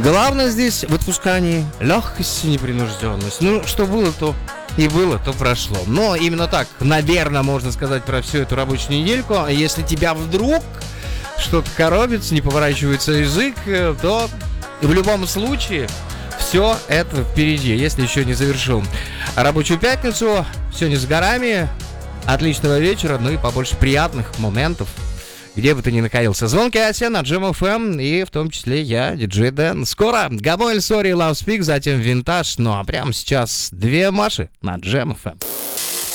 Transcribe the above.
Главное здесь в отпускании легкость и непринужденность. Ну, что было, то и было, то прошло. Но именно так, наверное, можно сказать про всю эту рабочую недельку. Если тебя вдруг что-то коробится, не поворачивается язык, то в любом случае все это впереди, если еще не завершил рабочую пятницу. Все не с горами. Отличного вечера, ну и побольше приятных моментов, где бы ты ни находился. Звонки Ася на Jam FM, и в том числе я, диджей Дэн. Скоро Габоэль, Сори, Love Speak, затем Винтаж. Ну а прямо сейчас две Маши на Jam FM.